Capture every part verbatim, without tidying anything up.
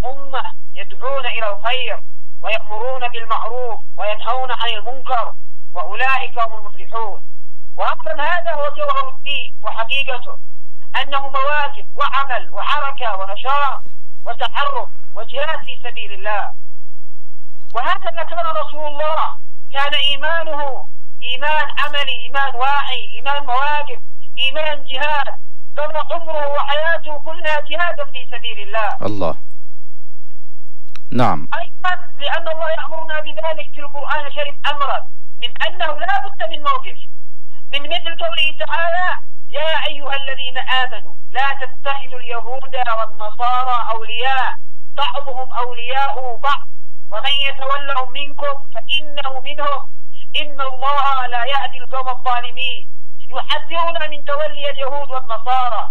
أمة يدعون إلى الخير ويأمرون بالمعروف وينهون عن المنكر، وأولئك هم المفلحون. وأصلا هذا هو جوهر الدين وحقيقته، أنه مواقف وعمل وحركة ونشاط وتحرك وجهاد في سبيل الله. وهكذا كان رسول الله، كان إيمانه إيمان عملي، إيمان واعي، إيمان مواقف، إيمان جهاد، كان عمره وحياته كلها جهادا في سبيل الله. الله. نعم. أيضا لأن الله يأمرنا بذلك في القرآن الكريم أمرا من أنه لا بد من موقف، من مثل قوله تعالى: يا أيها الذين آمنوا لا تتخذوا اليهود والنصارى أولياء بعضهم أولياء بعض ومن يتولهم منكم فإنه منهم إن الله لا يهدي القوم الظالمين. يحذرون من تولي اليهود والنصارى.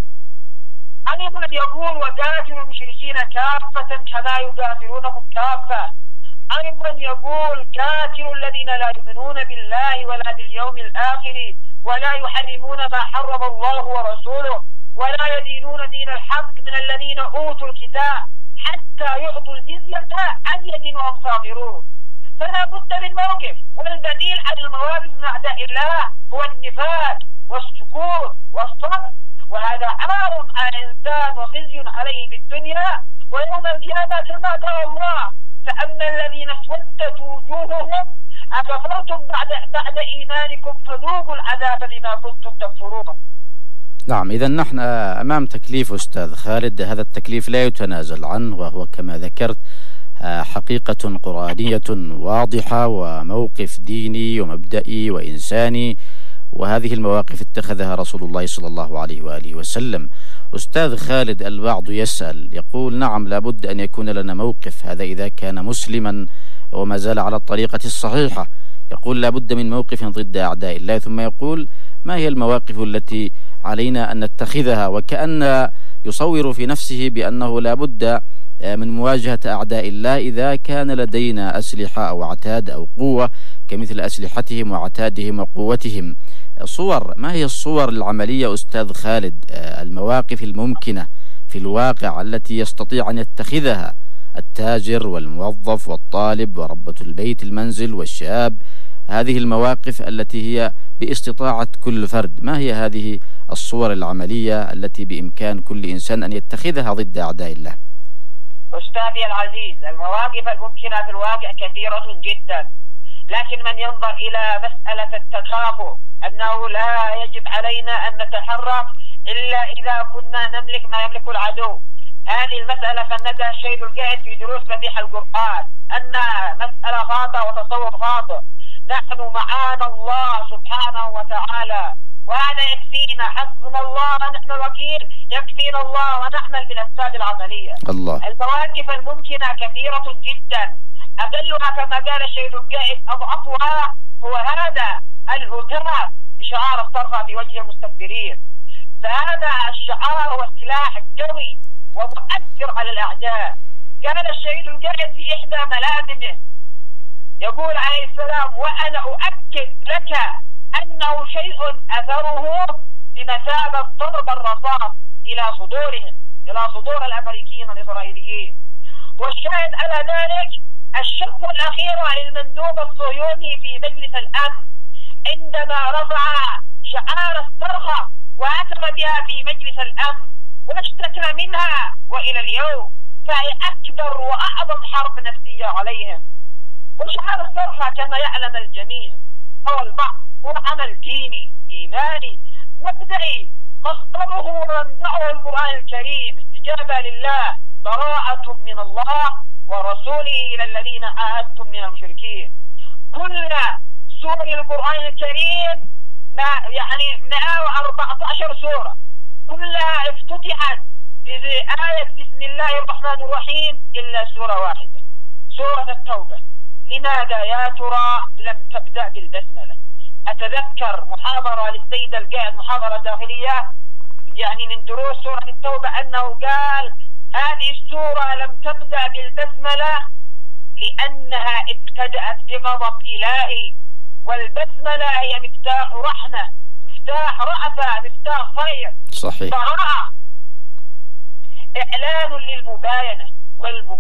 أيضا يقول: وقاتلوا المشركين كافة كما يقاتلونكم كافة. أيضا يقول: قاتلوا الذين لا يؤمنون بالله ولا باليوم الآخر ولا يحرمون ما حرم الله ورسوله ولا يدينون دين الحق من الذين أوتوا الكتاب حتى يعطوا الجزية عن يد وهم صاغرون. فلا بد من موقف، والبديل عن المواقف من أعداء الله هو النفاق والسكوت والصبر، وهذا عار على الإنسان وخزي عليه في الدنيا ويوم القيامة كما قال الله: فأما الذين اسودت وجوههم أكفرتم بعد بعد إيمانكم فذوقوا العذاب بما كنتم تكفرون. نعم، إذا نحن أمام تكليف أستاذ خالد، هذا التكليف لا يتنازل عنه، وهو كما ذكرت حقيقة قرآنية واضحة وموقف ديني ومبدئي وإنساني، وهذه المواقف اتخذها رسول الله صلى الله عليه وآله وسلم. أستاذ خالد، البعض يسأل يقول: نعم لابد أن يكون لنا موقف، هذا إذا كان مسلما وما زال على الطريقة الصحيحة. يقول لابد من موقف ضد أعداء الله، ثم يقول: ما هي المواقف التي علينا أن نتخذها؟ وكأن يصور في نفسه بأنه لابد من مواجهة أعداء الله إذا كان لدينا أسلحة أو عتاد أو قوة كمثل أسلحتهم وعتادهم وقوتهم. صور، ما هي الصور العملية أستاذ خالد، المواقف الممكنة في الواقع التي يستطيع أن يتخذها التاجر والموظف والطالب وربة البيت المنزل والشاب، هذه المواقف التي هي باستطاعة كل فرد، ما هي هذه الصور العملية التي بإمكان كل إنسان أن يتخذها ضد أعداء الله؟ أستاذي العزيز، المواقف الممكنة في الواقع كثيرة جدا، لكن من ينظر إلى مسألة التكافؤ أنه لا يجب علينا أن نتحرك إلا إذا كنا نملك ما يملك العدو، هذه المسألة فندها الشيخ القائد في دروس مديح القرآن أنها مسألة خاطئة وتصور خاطئ. نحن معانا الله سبحانه وتعالى، وهذا يكفينا، حسبنا الله ونعم الوكيل، يكفينا الله ونعمل بالأسباب العملية. الله. المواقف الممكنة كثيرة جدا، أقلها كما قال الشيخ القائد أضعفها هو هذا الهتاف بشعار الصرخة في وجه المستكبرين، فهذا الشعار هو سلاح قوي ومؤثر على الأعداء. كان الشهيد القائد في إحدى ملازمه يقول عليه السلام: وأنا أؤكد لك أنه شيء أثره بمثابة ضرب الرصاص إلى صدورهم، إلى صدور الأمريكيين والإسرائيليين. والشاهد على ذلك الشكوى الأخيرة للمندوب الصهيوني في مجلس الأمن عندما رفع شعار الصرخة وهتف بها في مجلس الأمن واشتكى منها، وإلى اليوم فهي أكبر وأعظم حرب نفسية عليهم. وشعار الصرخة كما يعلم الجميع هو البعض هو عمل ديني إيماني مبدئي، مصدره ومنبعه القرآن الكريم، استجابة لله، براءة من الله ورسوله إلى الذين عاهدتم من المشركين. كل سور القرآن الكريم ما يعني مئة وأربعة عشر سورة كلها افتتحت بآية بسم الله الرحمن الرحيم إلا سورة واحدة، سورة التوبة. لماذا يا ترى لم تبدأ بالبسملة؟ أتذكر محاضرة للسيد القائد، محاضرة داخلية يعني من دروس سورة التوبة، أنه قال هذه السورة لم تبدأ بالبسملة لأنها ابتدأت بغضب إلهي، والبسملة هي مفتاح رحمة، مفتاح رأفة، مفتاح خير. صحيح. براءة، إعلان للمباينة والمباينة